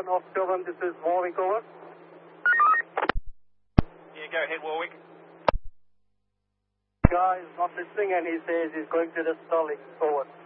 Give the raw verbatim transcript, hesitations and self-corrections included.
one off Durham, this is Warwick, over. Yeah, go ahead, Warwick. Guy is not listening and he says he's going to the Stirling, over.